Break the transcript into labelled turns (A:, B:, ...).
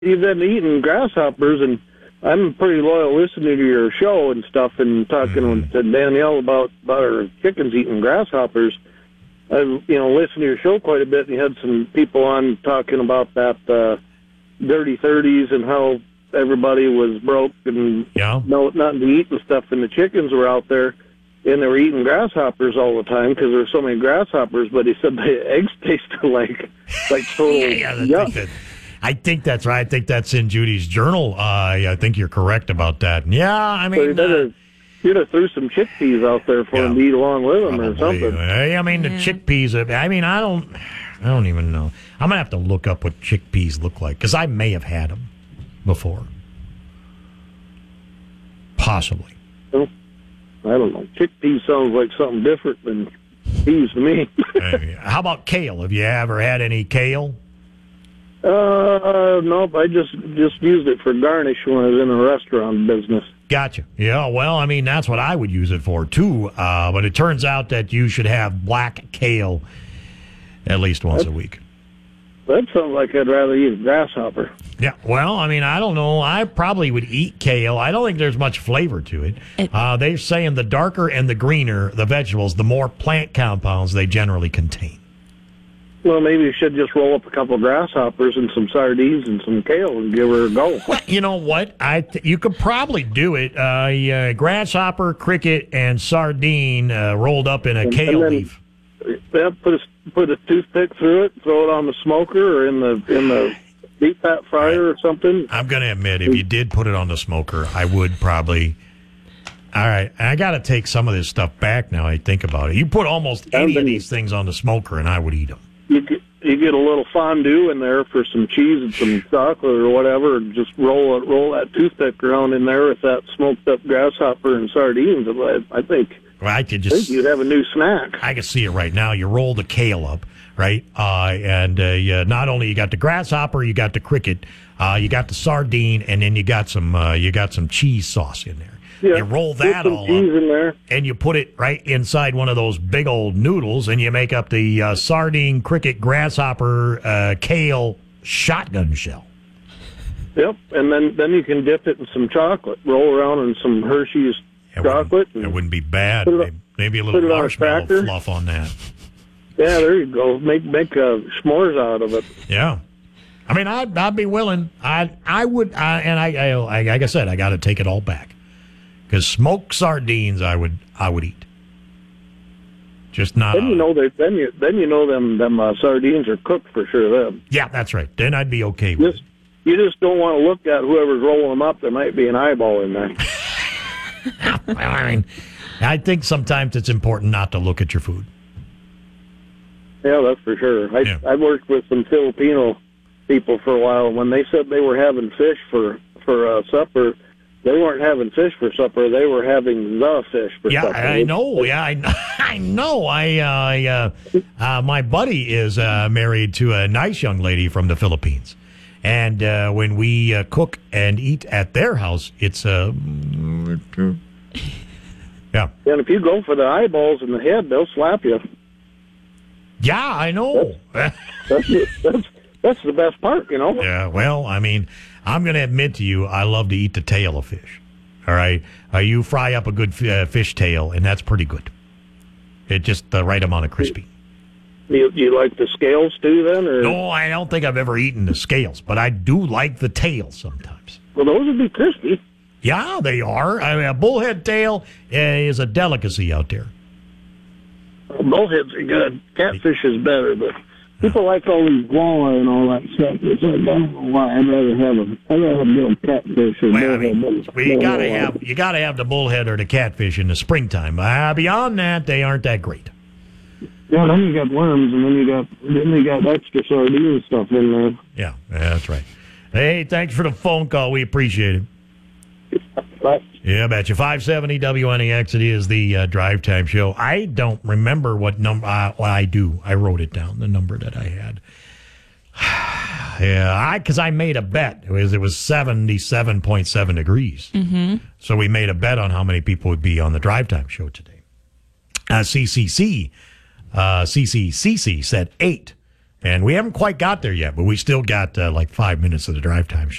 A: you've been eating grasshoppers, and I'm a pretty loyal listener to your show and stuff, and talking to Danielle about our chickens eating grasshoppers. I've listened to your show quite a bit, and you had some people on talking about that dirty 30s and how everybody was broke and nothing to eat and stuff, and the chickens were out there and they were eating grasshoppers all the time because there's so many grasshoppers. But he said the eggs tasted like total
B: I think that's right. I think that's in Judy's journal. I think you're correct about that. Yeah, I mean,
A: you'd have threw some chickpeas out there for them to eat along with them or something.
B: I mean, the chickpeas. I mean, I don't even know. I'm gonna have to look up what chickpeas look like because I may have had them before, possibly.
A: Well, I don't know. Chickpeas sounds like something different than peas to me.
B: How about kale? Have you ever had any kale?
A: Nope. I just used it for garnish when I was in a restaurant business.
B: Gotcha. Yeah, well, I mean, that's what I would use it for, too. But it turns out that you should have black kale at least once a week.
A: That sounds like I'd rather eat a grasshopper.
B: Yeah, well, I mean, I don't know. I probably would eat kale. I don't think there's much flavor to it. They're saying the darker and the greener the vegetables, the more plant compounds they generally contain.
A: Well, maybe you should just roll up a couple of grasshoppers and some sardines and some kale and give her a go.
B: Well, you know what? You could probably do it. Grasshopper, cricket, and sardine rolled up in a kale leaf.
A: Yeah, put a toothpick through it, throw it on the smoker or in the deep fat fryer or something.
B: I'm going to admit, if you did put it on the smoker, I would probably. All right, I got to take some of this stuff back now I think about it. You put almost any of these things on the smoker, and I would eat them.
A: You get a little fondue in there for some cheese and some chocolate or whatever, and just roll that toothpick around in there with that smoked up grasshopper and sardines. I think.
B: Well, I think
A: you'd have a new snack.
B: I can see it right now. You roll the kale up, right? And not only you got the grasshopper, you got the cricket, you got the sardine, and then you got some cheese sauce in there.
A: Yeah,
B: you roll that all up,
A: in there.
B: and you put it right inside one of those big old noodles, and you make up the sardine, cricket, grasshopper, kale shotgun shell.
A: Yep, and then you can dip it in some chocolate. Roll around in some Hershey's chocolate.
B: It wouldn't be bad. Maybe a little marshmallow fluff on that.
A: Yeah, there you go. Make s'mores out of it.
B: Yeah. I mean, I'd be willing. I would, and I like I said, I got to take it all back. Because smoked sardines, I would eat. Just not.
A: Then you know them sardines are cooked for sure. Then.
B: Yeah, that's right. Then I'd be okay with it.
A: You just don't want to look at whoever's rolling them up. There might be an eyeball in there.
B: Well, I mean, I think sometimes it's important not to look at your food.
A: Yeah, that's for sure. I worked with some Filipino people for a while. When they said they were having fish for supper. They weren't having fish for supper. They were having the fish for supper.
B: Yeah, I know. Yeah, I know. My buddy is married to a nice young lady from the Philippines. And when we cook and eat at their house, it's yeah.
A: And if you go for the eyeballs and the head, they'll slap you.
B: Yeah, I know.
A: That's the best part, you know.
B: Yeah, well, I mean, I'm going to admit to you, I love to eat the tail of fish. All right? You fry up a good fish tail, and that's pretty good. It's just the right amount of crispy.
A: You like the scales too, then? Or?
B: No, I don't think I've ever eaten the scales, but I do like the tail sometimes.
A: Well, those would be crispy.
B: Yeah, they are. I mean, a bullhead tail is a delicacy out there.
A: Bullheads are good. Catfish is better, but people like all these walleye and all that stuff. It's like, I don't know why. I'd rather have a good catfish or bullhead.
B: You gotta have the bullhead or the catfish in the springtime. Beyond that, they aren't that great.
A: Yeah, then you got worms, and then you got extra sardine stuff in there.
B: Yeah, that's right. Hey, thanks for the phone call. We appreciate it.
A: Bye.
B: Yeah, I bet you. 570 WNEX, it is the Drive Time Show. I don't remember what number. I do. I wrote it down, the number that I had. Yeah, because I made a bet. It was 77.7 degrees. Mm-hmm. So we made a bet on how many people would be on the Drive Time Show today. CCC said 8. And we haven't quite got there yet, but we still got like 5 minutes of the drive time.